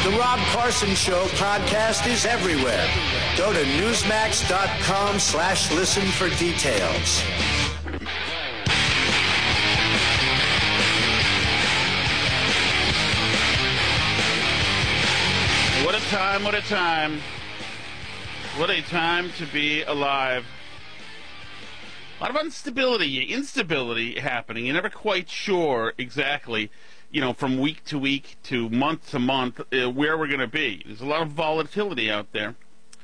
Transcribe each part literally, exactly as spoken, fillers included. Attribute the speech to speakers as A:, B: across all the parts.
A: The Rob Carson Show podcast is everywhere. Go to newsmax.com slash listen for details.
B: What a time, what a time. What a time to be alive. A lot of instability, instability happening. You're never quite sure exactly, you know, from week to week to month to month, uh, where we're going to be. There's a lot of volatility out there.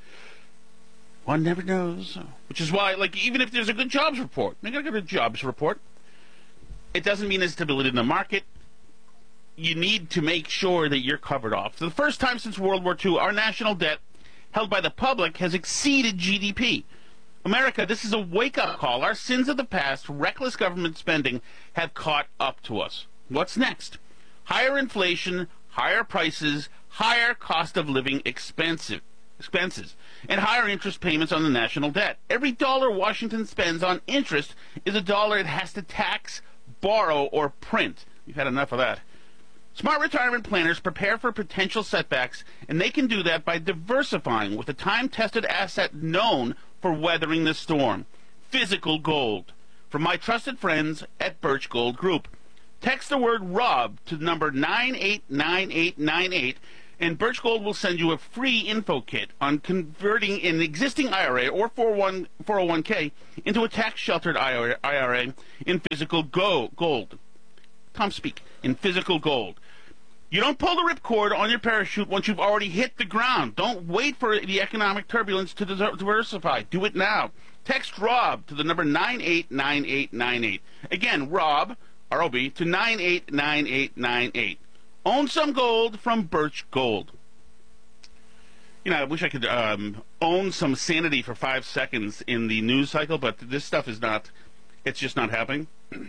B: One never knows. Which is why, like, even if there's a good jobs report, they're going to get a jobs report. It doesn't mean there's stability in the market. You need to make sure that you're covered off. For the first time since World War Two, our national debt held by the public has exceeded G D P. America, this is a wake-up call. Our sins of the past, reckless government spending, have caught up to us. What's next? Higher inflation, higher prices, higher cost of living expensive expenses, and higher interest payments on the national debt. Every dollar Washington spends on interest is a dollar it has to tax, borrow, or print. We've had enough of that. Smart retirement planners prepare for potential setbacks, and they can do that by diversifying with a time-tested asset known for weathering the storm: physical gold. From my trusted friends at Birch Gold Group. Text the word ROB to number nine eight nine eight nine eight, and Birch Gold will send you a free info kit on converting an existing I R A or four oh one k into a tax-sheltered I R A in physical go- gold. Tom speak, in physical gold. You don't pull the ripcord on your parachute once you've already hit the ground. Don't wait for the economic turbulence to diversify. Do it now. Text ROB to the number nine eight nine eight nine eight. Again, ROB, R O B, to nine eight nine eight nine eight. Own some gold from Birch Gold. You know, I wish I could um, own some sanity for five seconds in the news cycle, but this stuff is not, it's just not happening.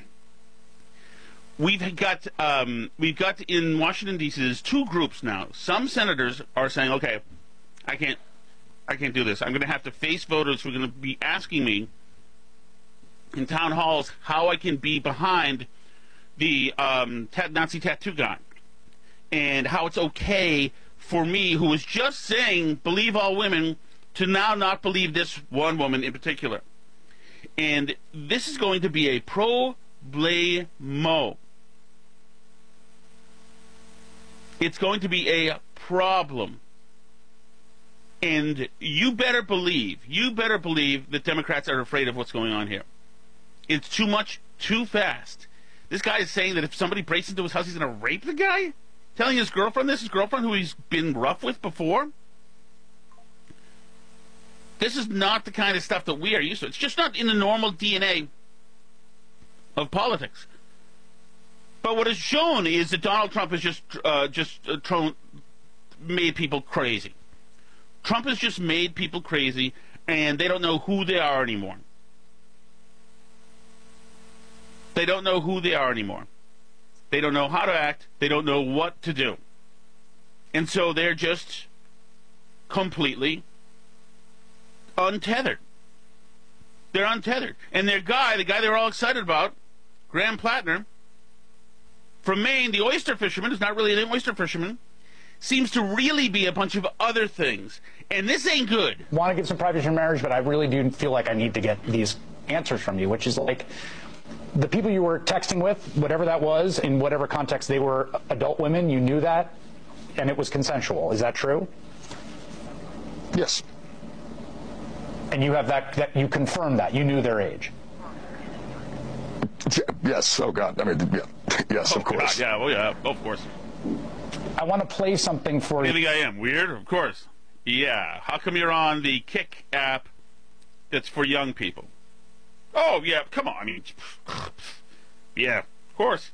B: We've got, um, we've got in Washington, D C, there's two groups now. Some senators are saying, okay, I can't, I can't do this. I'm going to have to face voters who are going to be asking me in town halls how I can be behind the um, Nazi tattoo guy, and how it's okay for me, who was just saying believe all women, to now not believe this one woman in particular. And this is going to be a problemo. It's going to be a problem. And you better believe, you better believe that Democrats are afraid of what's going on here. It's too much, too fast. This guy is saying that if somebody breaks into his house, he's going to rape the guy? Telling his girlfriend this, his girlfriend who he's been rough with before? This is not the kind of stuff that we are used to. It's just not in the normal D N A of politics. But what is shown is that Donald Trump has just uh, just uh, tro- made people crazy. Trump has just made people crazy, and they don't know who they are anymore. They don't know who they are anymore. They don't know how to act. They don't know what to do. And so they're just completely untethered. They're untethered. And their guy, the guy they were all excited about, Graham Plattner, from Maine, the oyster fisherman, is not really an oyster fisherman, seems to really be a bunch of other things. And this ain't good.
C: Want to get some privacy in marriage, but I really do feel like I need to get these answers from you, which is like, the people you were texting with, whatever that was, in whatever context they were adult women, you knew that, and it was consensual. Is that true?
D: Yes.
C: And you have that, that you confirm that. You knew their age.
D: Yes. Oh, God. I mean, yeah. Yes,
B: oh,
D: of course.
B: God, yeah, well, yeah, of course.
C: I want to play something for you.
B: You think I am weird? Of course. Yeah. How come you're on the Kick app that's for young people? Oh, yeah, come on. I mean, yeah, of course.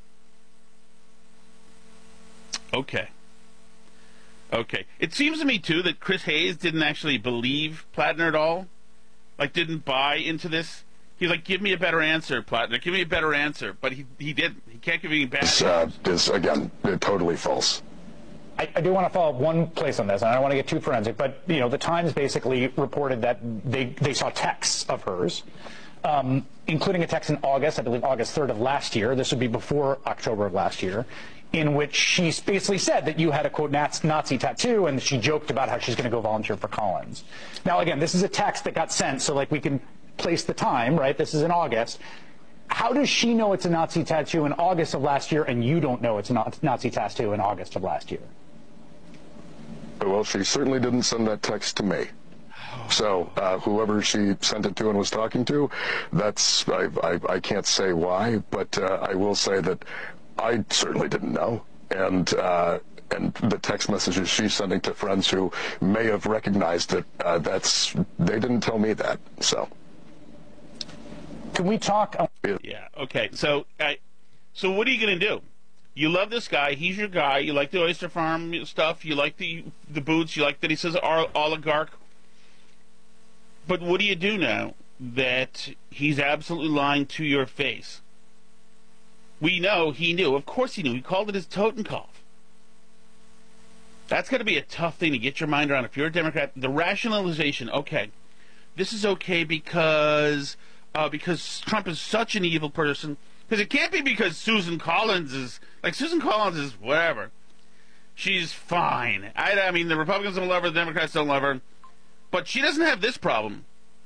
B: Okay. Okay. It seems to me, too, that Chris Hayes didn't actually believe Plattner at all. Like, didn't buy into this. He's like, give me a better answer, Plattner. Give me a better answer. But he he didn't. He can't give me a bad answer.
D: Uh, is, again, totally false.
C: I, I do want to follow up one place on this, and I don't want to get too forensic, but, you know, the Times basically reported that they, they saw texts of hers um, including a text in August, I believe August third of last year. This would be before October of last year, in which she basically said that you had a, quote, Nazi tattoo, and she joked about how she's going to go volunteer for Collins. Now, again, this is a text that got sent, so, like, we can place the time, right? This is in August. How does she know it's a Nazi tattoo in August of last year, and you don't know it's a Nazi tattoo in August of last year?
D: Well, she certainly didn't send that text to me. So uh, whoever she sent it to and was talking to, that's I, I, I can't say why, but uh, I will say that I certainly didn't know. And uh, and the text messages she's sending to friends who may have recognized it, uh, that's they didn't tell me that. So
C: can we talk?
B: Yeah. Okay. So I, so what are you going to do? You love this guy. He's your guy. You like the oyster farm stuff. You like the the boots. You like that he says oligarch. But what do you do now that he's absolutely lying to your face? We know he knew. Of course he knew. He called it his Totenkopf. That's going to be a tough thing to get your mind around if you're a Democrat. The rationalization, okay, this is okay because uh, because Trump is such an evil person. Because it can't be because Susan Collins is, like, Susan Collins is whatever. She's fine. I, I mean, the Republicans don't love her, the Democrats don't love her. But she doesn't have this problem.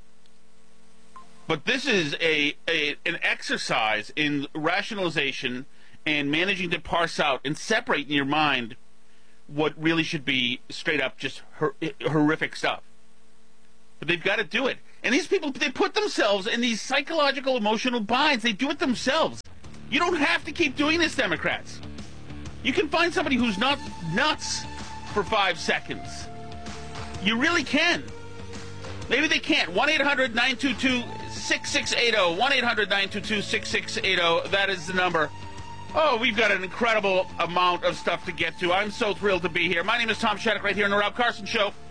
B: But this is a, a an exercise in rationalization and managing to parse out and separate in your mind what really should be straight up just hor- horrific stuff. But they've got to do it. And these people, they put themselves in these psychological, emotional binds. They do it themselves. You don't have to keep doing this, Democrats. You can find somebody who's not nuts for five seconds. You really can. Maybe they can't. one eight hundred nine two two six six eight zero. one eight hundred nine two two six six eight zero. That is the number. Oh, we've got an incredible amount of stuff to get to. I'm so thrilled to be here. My name is Tom Shattuck right here on The Rob Carson Show.